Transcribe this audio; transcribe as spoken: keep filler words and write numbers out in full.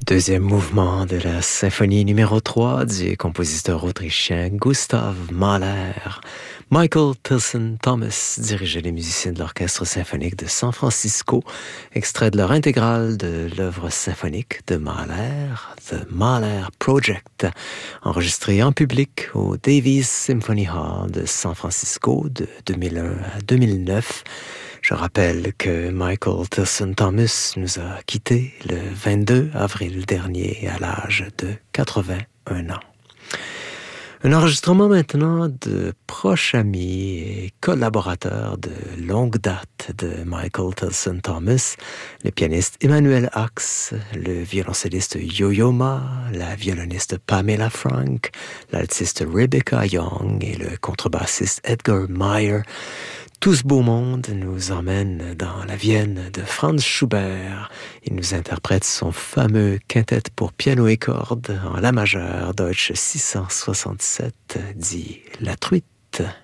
Deuxième mouvement de la symphonie numéro trois du compositeur autrichien Gustav Mahler. Michael Tilson Thomas dirigeait les musiciens de l'Orchestre symphonique de San Francisco, extrait de leur intégrale de l'œuvre symphonique de Mahler, The Mahler Project, enregistré en public au Davies Symphony Hall de San Francisco de deux mille un à deux mille neuf. Je rappelle que Michael Tilson Thomas nous a quittés le vingt-deux avril dernier à l'âge de quatre-vingt-un ans. Un enregistrement maintenant de proche ami et collaborateur de longue date de Michael Tilson Thomas, le pianiste Emmanuel Ax, le violoncelliste Yo-Yo Ma, la violoniste Pamela Frank, l'altiste Rebecca Young et le contrebassiste Edgar Meyer. Tout ce beau monde nous emmène dans la Vienne de Franz Schubert. Il nous interprète son fameux quintet pour piano et cordes en la majeure, Deutsche six cent soixante-sept, dit La Truite.